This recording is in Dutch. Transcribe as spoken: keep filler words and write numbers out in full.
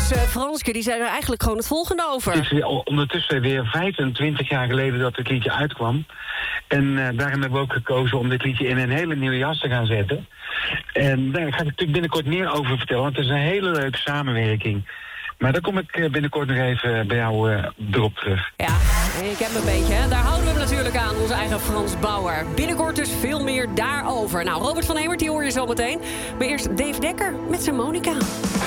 Dus uh, Franske, die zei er eigenlijk gewoon het volgende over. Het is ondertussen weer vijfentwintig jaar geleden dat dit liedje uitkwam. En uh, daarom hebben we ook gekozen om dit liedje in een hele nieuwe jas te gaan zetten. En daar ga ik natuurlijk binnenkort meer over vertellen, want het is een hele leuke samenwerking. Maar daar kom ik binnenkort nog even bij jou uh, erop terug. Ja, ik heb een beetje, hè. Daar houden we hem natuurlijk aan, onze eigen Frans Bauer. Binnenkort dus veel meer daarover. Nou, Robert van Hemert, die hoor je zo meteen. Maar eerst Dave Dekker met zijn Monica.